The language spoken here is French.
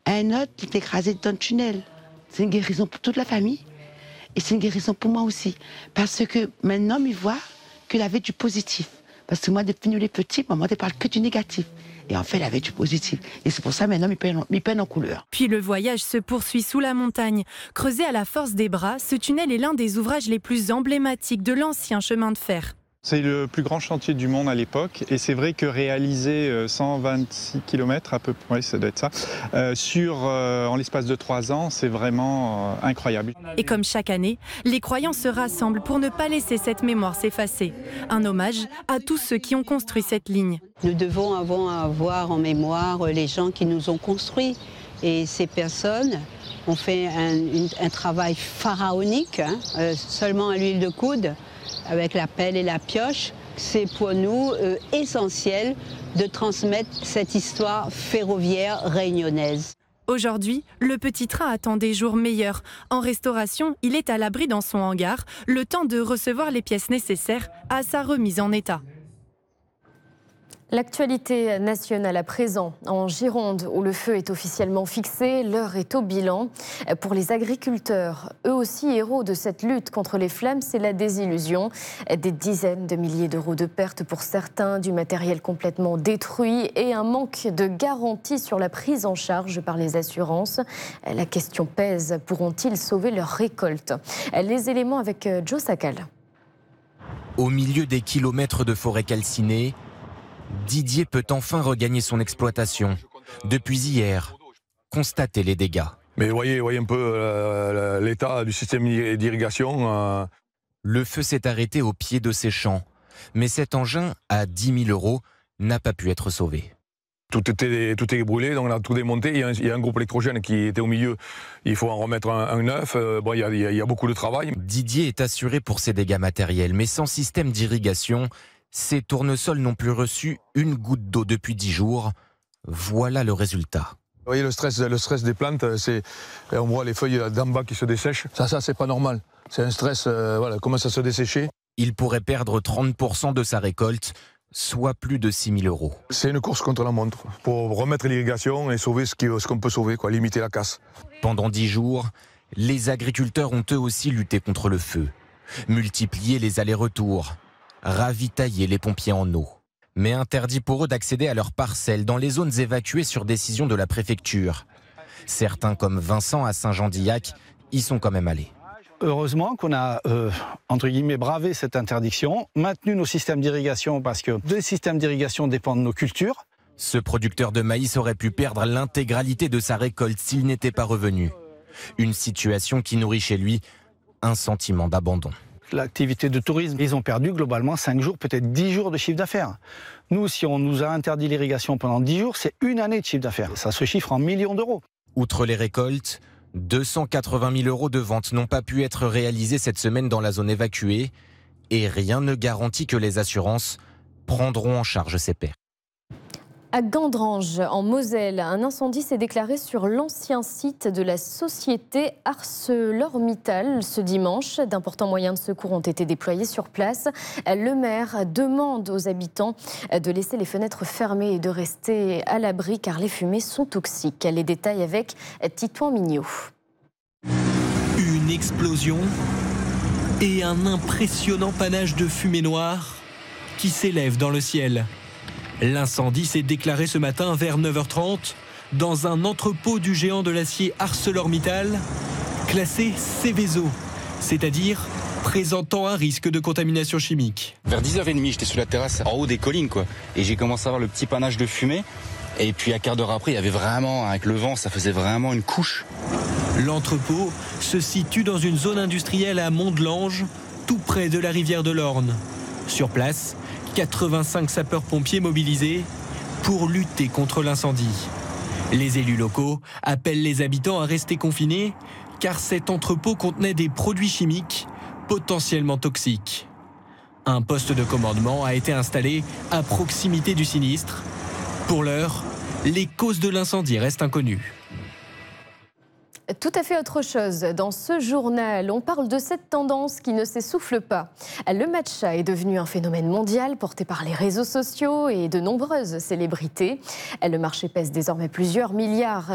Un autre, il est écrasé dans le tunnel. C'est une guérison pour toute la famille. Et c'est une guérison pour moi aussi. Parce que maintenant, il voit qu'il avait du positif. Parce que moi, depuis nous les petits, maman ne parle que du négatif. Et en fait, il avait du positif. Et c'est pour ça, maintenant, il peine en couleur. Puis le voyage se poursuit sous la montagne. Creusé à la force des bras, ce tunnel est l'un des ouvrages les plus emblématiques de l'ancien chemin de fer. C'est le plus grand chantier du monde à l'époque. Et c'est vrai que réaliser 126 km à peu près, ça doit être ça, en l'espace de 3 ans, c'est vraiment incroyable. Et comme chaque année, les croyants se rassemblent pour ne pas laisser cette mémoire s'effacer. Un hommage à tous ceux qui ont construit cette ligne. Nous devons avoir en mémoire les gens qui nous ont construits. Et ces personnes ont fait un travail pharaonique, seulement à l'huile de coude, avec la pelle et la pioche. C'est pour nous essentiel de transmettre cette histoire ferroviaire réunionnaise. Aujourd'hui, le petit train attend des jours meilleurs. En restauration, il est à l'abri dans son hangar, le temps de recevoir les pièces nécessaires à sa remise en état. L'actualité nationale à présent, en Gironde, où le feu est officiellement fixé, l'heure est au bilan. Pour les agriculteurs, eux aussi héros de cette lutte contre les flammes, c'est la désillusion. Des dizaines de milliers d'euros de pertes pour certains, du matériel complètement détruit et un manque de garantie sur la prise en charge par les assurances. La question pèse, pourront-ils sauver leur récolte? Les éléments avec Joe Sakal. Au milieu des kilomètres de forêt calcinée, Didier peut enfin regagner son exploitation. Depuis hier, constater les dégâts. Mais voyez un peu l'état du système d'irrigation. Le feu s'est arrêté au pied de ses champs. Mais cet engin, à 10 000 €, n'a pas pu être sauvé. Tout est brûlé, donc on a tout démonté. Il y a un groupe électrogène qui était au milieu. Il faut en remettre un neuf. Il y a beaucoup de travail. Didier est assuré pour ses dégâts matériels, mais sans système d'irrigation, ces tournesols n'ont plus reçu une goutte d'eau depuis 10 jours. Voilà le résultat. Vous voyez le stress des plantes, on voit les feuilles d'en bas qui se dessèchent. Ça c'est pas normal. C'est un stress, commence à se dessécher. Il pourrait perdre 30% de sa récolte, soit plus de 6 000 €. C'est une course contre la montre pour remettre l'irrigation et sauver ce qu'on peut sauver, limiter la casse. Pendant 10 jours, les agriculteurs ont eux aussi lutté contre le feu, multiplié les allers-retours, ravitailler les pompiers en eau. Mais interdit pour eux d'accéder à leurs parcelles dans les zones évacuées sur décision de la préfecture. Certains, comme Vincent à Saint-Jean-d'Illac, y sont quand même allés. Heureusement qu'on a, entre guillemets, bravé cette interdiction, maintenu nos systèmes d'irrigation parce que les systèmes d'irrigation dépendent de nos cultures. Ce producteur de maïs aurait pu perdre l'intégralité de sa récolte s'il n'était pas revenu. Une situation qui nourrit chez lui un sentiment d'abandon. L'activité de tourisme, ils ont perdu globalement 5 jours, peut-être 10 jours de chiffre d'affaires. Nous, si on nous a interdit l'irrigation pendant 10 jours, c'est une année de chiffre d'affaires. Ça se chiffre en millions d'euros. Outre les récoltes, 280 000 € de ventes n'ont pas pu être réalisées cette semaine dans la zone évacuée et rien ne garantit que les assurances prendront en charge ces pertes. À Gandrange, en Moselle, un incendie s'est déclaré sur l'ancien site de la société ArcelorMittal ce dimanche. D'importants moyens de secours ont été déployés sur place. Le maire demande aux habitants de laisser les fenêtres fermées et de rester à l'abri car les fumées sont toxiques. Les détails avec Titouan Mignot. Une explosion et un impressionnant panache de fumée noire qui s'élève dans le ciel. L'incendie s'est déclaré ce matin vers 9h30 dans un entrepôt du géant de l'acier ArcelorMittal classé Seveso, c'est-à-dire présentant un risque de contamination chimique. Vers 10h30, j'étais sur la terrasse en haut des collines et j'ai commencé à voir le petit panache de fumée et puis un quart d'heure après, il y avait vraiment, avec le vent, ça faisait vraiment une couche. L'entrepôt se situe dans une zone industrielle à Mont-de-Lange, tout près de la rivière de l'Orne. Sur place, 85 sapeurs-pompiers mobilisés pour lutter contre l'incendie. Les élus locaux appellent les habitants à rester confinés car cet entrepôt contenait des produits chimiques potentiellement toxiques. Un poste de commandement a été installé à proximité du sinistre. Pour l'heure, les causes de l'incendie restent inconnues. Tout à fait autre chose. Dans ce journal, on parle de cette tendance qui ne s'essouffle pas. Le matcha est devenu un phénomène mondial porté par les réseaux sociaux et de nombreuses célébrités. Le marché pèse désormais plusieurs milliards